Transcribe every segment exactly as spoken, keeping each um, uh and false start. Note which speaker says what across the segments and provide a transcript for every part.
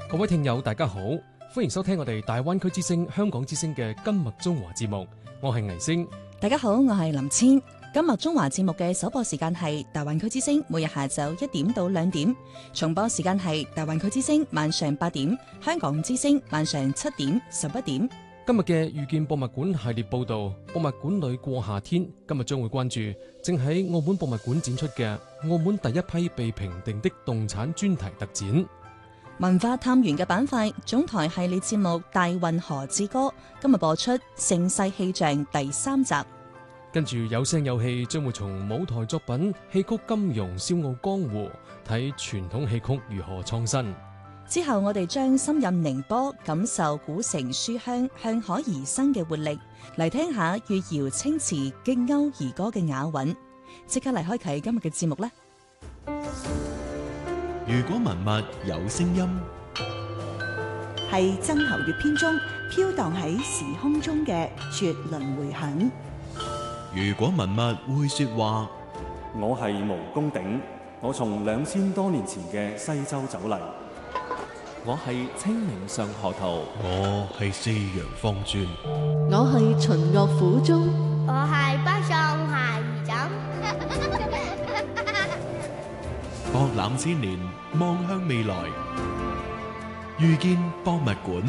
Speaker 1: 各位聽友大家好，歡迎收聽我哋大灣區之聲香港之聲嘅今日中華節目，我係倪星。
Speaker 2: 大家好，我係林千。今日中華節目嘅首播時間係大灣區之聲，每日下晝一點到兩點；重播時間係大灣區之聲晚上八點，香港之聲晚上七點、十一點。
Speaker 1: 今日嘅遇見博物館系列報道，博物館裏過夏天，今日將會關注正喺澳門博物館展出嘅澳門第一批被評定的動產專題特展。
Speaker 2: 文化探源嘅板塊總台系列節目《大運河之歌》今日播出《盛世氣象》第三集。
Speaker 1: 跟住有聲有戲，將會從舞台作品戲曲金庸笑傲江湖睇傳統戲曲如何創新。
Speaker 2: 之後我哋將深入寧波，感受古城書香向海而生嘅活力，嚟聽下越謠青詞競歐兒歌嘅雅韻。即刻嚟開啟今日嘅節目啦！
Speaker 3: 如果文物有聲音，
Speaker 4: 係曾侯乙編中飄蕩喺時空中嘅絕倫迴響。
Speaker 3: 如果文物會說話，
Speaker 5: 我係毛公鼎，我從兩千多年前嘅西周走嚟。
Speaker 6: 我係清明上河圖，
Speaker 3: 我係四陽方尊，
Speaker 7: 我係秦樂府中，
Speaker 8: 我係北上下兒枕。
Speaker 3: 博覽千年，望向未來，遇見博物館。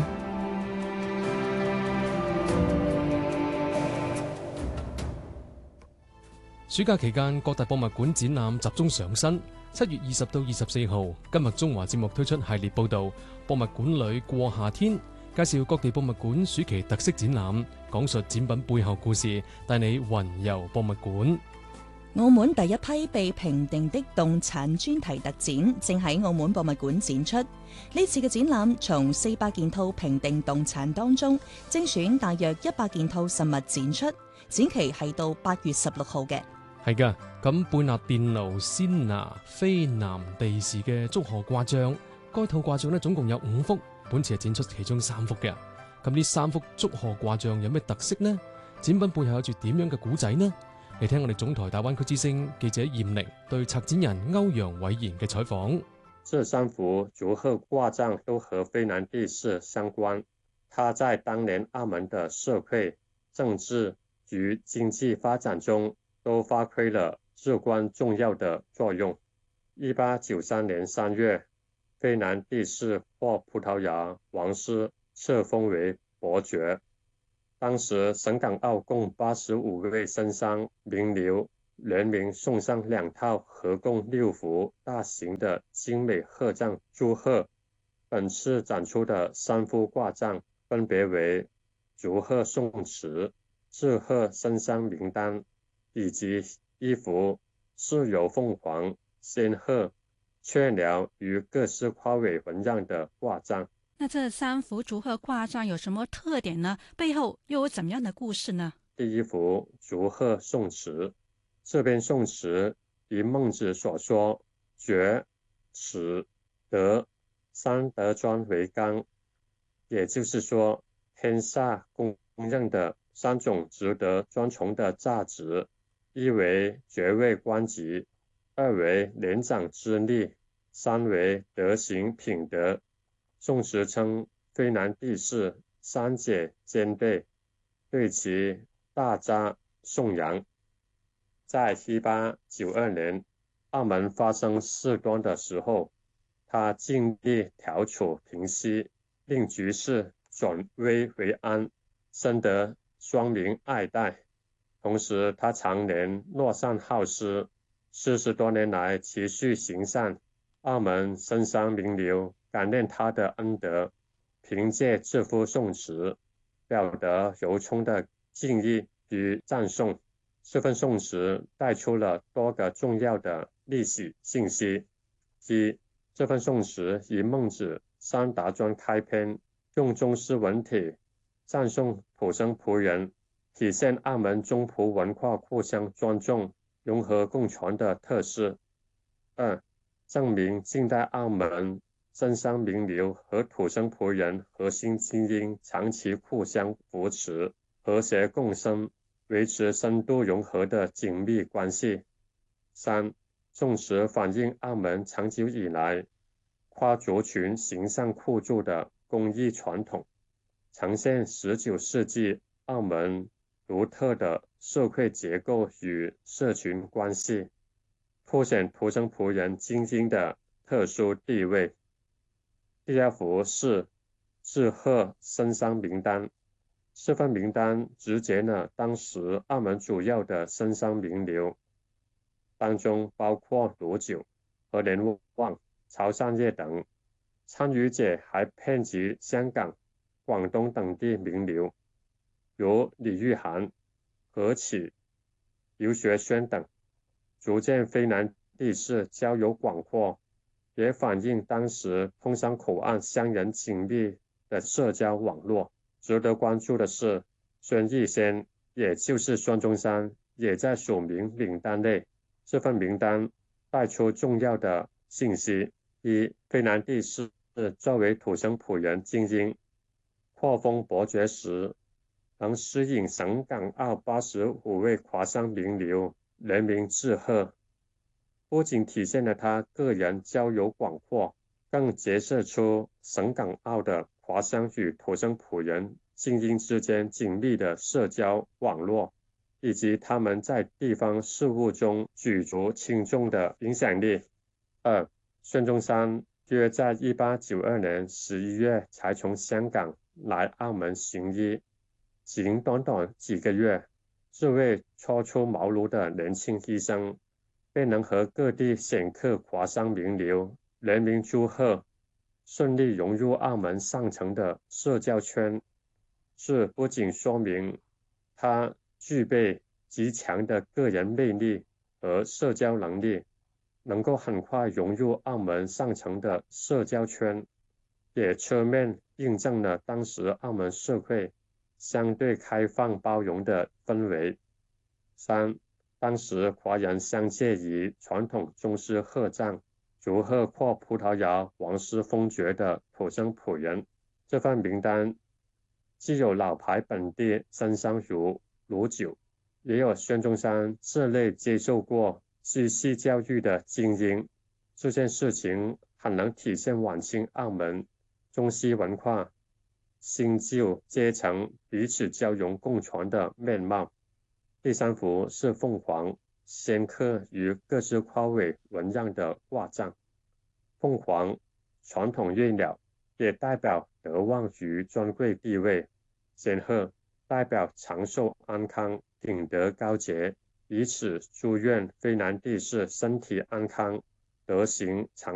Speaker 1: 暑假期間，各大博物館展覽集中上新。七月二十到二十四號，今日中華節目推出系列報道，博物館裏過夏天，介紹各地博物館暑期特色展覽，講述展品背後故事，帶你雲遊博物館。
Speaker 2: 澳門第一批被評定的動產專題特展正喺澳門博物館展出。呢次嘅展覽從四百件套評定動產當中精選大約一百件套實物展出，展期係到八月十六號嘅。
Speaker 1: 係噶，咁貝納電奴仙拿非南地時嘅祝賀掛像，該套掛像呢總共有五幅，本次係展出其中三幅嘅。咁呢三幅祝賀掛像有咩特色呢？展品背後有住點樣嘅古仔呢？嚟聽我哋總台大灣區之聲記者嚴寧對策展人歐陽偉賢嘅採訪。
Speaker 9: 這三幅祝賀掛像都和非南地勢相關，它在當年澳門的社會、政治與經濟發展中都發揮了至關重要的作用。一八九三年三月，非南地勢獲葡萄牙王室冊封為伯爵。當時省港澳共八十五位紳商名流聯名送上兩套合共六幅大型的精美賀狀祝賀。本次展出的三幅掛像分別為祝賀宋詞、致賀紳商名單，以及一幅是有鳳凰、仙鶴、雀鳥與各式花卉紋樣的掛像。
Speaker 10: 那這三幅祝賀掛像有什麼特點呢？背後又有怎麼樣的故事呢？
Speaker 9: 第一幅祝賀宋詞，這篇宋詞以孟子所說爵、恥、德三德莊為綱，也就是說天下公認的三種值得尊崇的價值，一為爵位官級，二為年長之力，三為德行品德。宋詞稱非南地勢三者兼備，對其大加頌揚。在一八九二年澳門發生事端的時候，他盡力調處平息，令局勢轉危為安，深得莊民愛戴。同時他常年樂善好施，四十多年來持續行善，澳門紳商名流感念他的恩德，憑借這幅宋詞表達由衷的敬意與讚頌。這份宋詞帶出了多個重要的歷史信息。一，這份宋詞以孟子三德莊開篇，用中式文體讚頌土生葡人，體現澳門中葡文化互相尊重、融合共存的特色。二，證明近代澳門紳商名流和土生葡人核心精英長期互相扶持、和諧共生，維持深度融合的緊密關係。三，宋詞反映澳門長久以來跨族群形象互助的公益传统，呈现十九世纪澳门独特的社会结构与社群关系，凸显土生葡人精英的特殊地位。第二幅是致贺绅商名单，这份名单集结了当时澳门主要的绅商名流，当中包括卢九、何连旺、曹善业等。参与者还遍及香港、广东等地名流，如李玉涵、何启、游学轩等，足见非南地市交友广阔，也反映当时通商口岸乡人紧密的社交网络。值得关注的是，孙逸仙，也就是孙中山，也在署名名单内。这份名单带出重要的信息：一、非南地市作为土生葡人精英，颇丰伯爵时，能吸引省港澳八十五位华商名流联名致贺，不仅体现了他个人交友广阔，更折射出省港澳的华商与土生葡人精英之间紧密的社交网络，以及他们在地方事务中举足轻重的影响力。二、孙中山约在一八九二年十一月才从香港来澳门行医，仅短短几个月，这位初出茅庐的年轻医生便能和各地显客华商名流联名祝贺，顺利融入澳门上层的社交圈。这不仅说明他具备极强的个人魅力和社交能力，能够很快融入澳门上层的社交圈，也侧面印证了当时澳门社会相对开放包容的氛围。三、当时华人相介于传统宗师贺藏，祝贺获葡萄牙王室封爵的土生葡人。这份名单既有老牌本地绅商如卢九，也有孙中山这类接受过系系教育的精英。这件事情很能体现晚清澳门中西文化新旧阶层彼此交融共存的面貌。第三幅是凤凰仙客与各自花尾纹样的挂帐。凤凰传统月鸟，也代表德望与尊贵地位；仙鹤代表长寿安康、品德高洁，以此祝愿非南地市身体安康、德行长